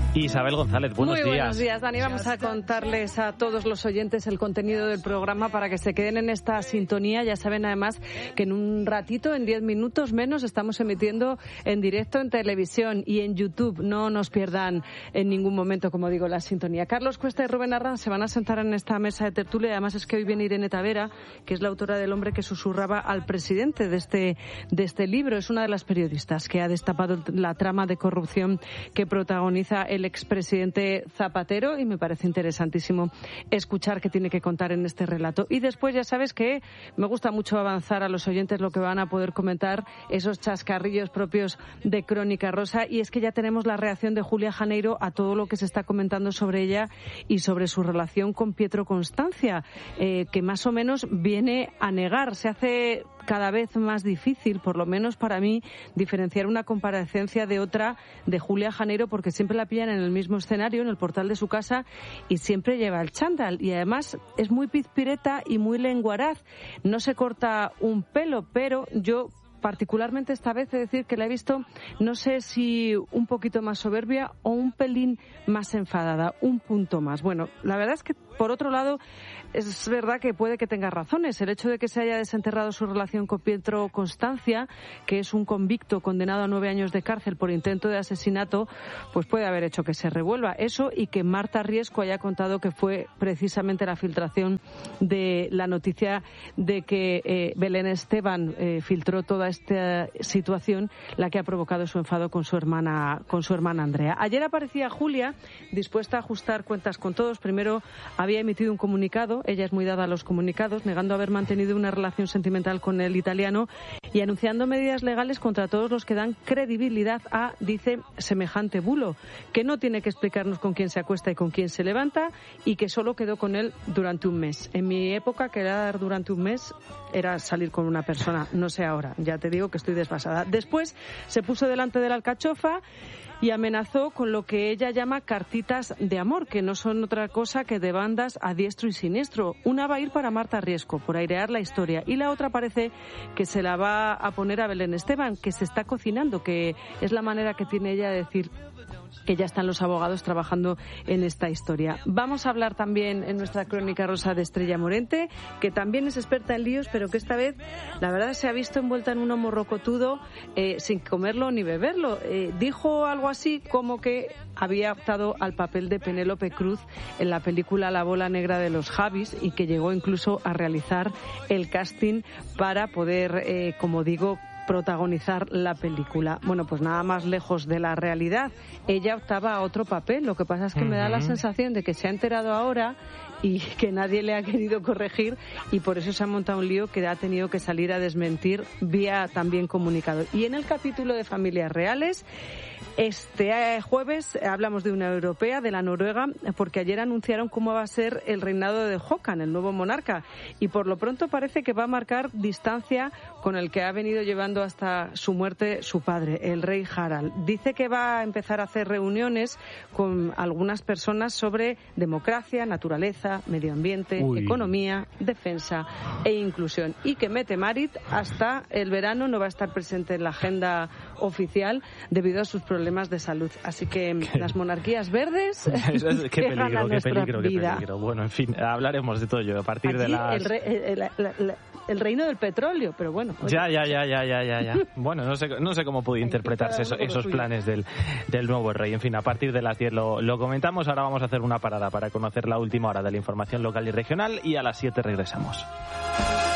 Isabel González, buenos días. Muy buenos días, Dani. Vamos a contarles a todos los oyentes el contenido del programa para que se queden en esta sintonía. Ya saben, además, que en un ratito, en 10 minutos menos, estamos emitiendo en directo en televisión y en YouTube. No nos pierdan en ningún momento, como digo, la sintonía. Carlos Cuesta y Rubén Arranz se van a sentar en esta mesa de tertulia. Además, es que hoy viene Irene Tavera, que es la autora del Hombre que susurraba al presidente de este libro. Es una de las periodistas que ha destapado la trama de corrupción que protagoniza el expresidente Zapatero, y me parece interesantísimo escuchar qué tiene que contar en este relato. Y después ya sabes que me gusta mucho avanzar a los oyentes lo que van a poder comentar, esos chascarrillos propios de Crónica Rosa, y es que ya tenemos la reacción de Julia Janeiro a todo lo que se está comentando sobre ella y sobre su relación con Pietro Constancia, que más o menos viene a negar. Se hace cada vez más difícil, por lo menos para mí, diferenciar una comparecencia de otra de Julia Janeiro, porque siempre la pillan en el mismo escenario, en el portal de su casa, y siempre lleva el chándal. Y además es muy pizpireta y muy lenguaraz. No se corta un pelo, pero yo particularmente esta vez he de decir que la he visto, no sé si un poquito más soberbia o un pelín más enfadada, un punto más. Bueno, la verdad es que, por otro lado, es verdad que puede que tenga razones. El hecho de que se haya desenterrado su relación con Pietro Constancia, que es un convicto condenado a 9 años de cárcel por intento de asesinato, pues puede haber hecho que se revuelva eso, y que Marta Riesco haya contado que fue precisamente la filtración de la noticia de que Belén Esteban filtró toda esta situación la que ha provocado su enfado con su hermana Andrea. Ayer aparecía Julia dispuesta a ajustar cuentas con todos. Primero había emitido un comunicado, ella es muy dada a los comunicados, negando haber mantenido una relación sentimental con el italiano y anunciando medidas legales contra todos los que dan credibilidad a, dice, semejante bulo, que no tiene que explicarnos con quién se acuesta y con quién se levanta, y que solo quedó con él durante un mes. En mi época, quedar durante un mes era salir con una persona, no sé ahora, ya te digo que estoy desfasada. Después se puso delante de la alcachofa y amenazó con lo que ella llama cartitas de amor, que no son otra cosa que de bandas a diestro y siniestro. Una va a ir para Marta Riesco, por airear la historia, y la otra parece que se la va a poner a Belén Esteban, que se está cocinando, que es la manera que tiene ella de decir que ya están los abogados trabajando en esta historia. Vamos a hablar también en nuestra Crónica Rosa de Estrella Morente, que también es experta en líos, pero que esta vez, la verdad, se ha visto envuelta en un morrocotudo sin comerlo ni beberlo. Dijo algo así como que había optado al papel de Penélope Cruz en la película La bola negra de los Javis, y que llegó incluso a realizar el casting para poder, como digo, protagonizar la película. Bueno, pues nada más lejos de la realidad. Ella optaba a otro papel. Lo que pasa es que me da la sensación de que se ha enterado ahora y que nadie le ha querido corregir, y por eso se ha montado un lío que ha tenido que salir a desmentir vía también comunicado. Y en el capítulo de Familias Reales, este jueves hablamos de una europea, de la noruega, porque ayer anunciaron cómo va a ser el reinado de Håkan, el nuevo monarca, y por lo pronto parece que va a marcar distancia con el que ha venido llevando hasta su muerte su padre, el rey Harald. Dice que va a empezar a hacer reuniones con algunas personas sobre democracia, naturaleza, medio ambiente, economía, defensa e inclusión, y que Mette Marit hasta el verano no va a estar presente en la agenda oficial debido a sus problemas de salud. Así que las monarquías verdes qué peligro. Bueno, en fin, hablaremos de todo ello a partir allí de las... el reino del petróleo, pero bueno. Oye, Ya. Bueno, no sé cómo puede interpretarse esos planes del nuevo rey. En fin, a partir de las 10 lo comentamos. Ahora vamos a hacer una parada para conocer la última hora de la información local y regional, y a las 7 regresamos.